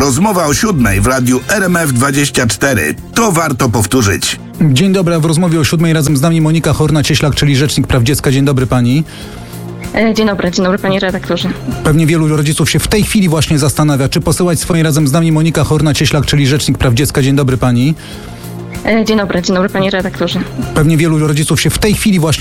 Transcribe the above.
Rozmowa o 7 w radiu RMF24. To warto powtórzyć. Dzień dobry, a w rozmowie o 7 razem z nami Monika Horna-Cieślak, czyli Rzecznik Praw Dziecka. Dzień dobry pani. Dzień dobry panie redaktorze. Pewnie wielu rodziców się w tej chwili właśnie zastanawia, czy posyłać swoje razem z nami Monika Horna-Cieślak, czyli Rzecznik Praw Dziecka. Dzień dobry pani. Dzień dobry panie redaktorze. Pewnie wielu rodziców się w tej chwili właśnie